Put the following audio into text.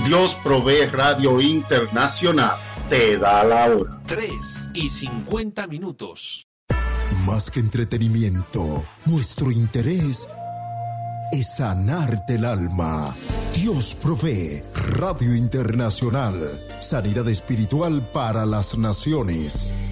Dios Provee Radio Internacional te da la hora. 3:50. Más que entretenimiento, nuestro interés es sanarte el alma. Dios Provee Radio Internacional. Sanidad espiritual para las naciones.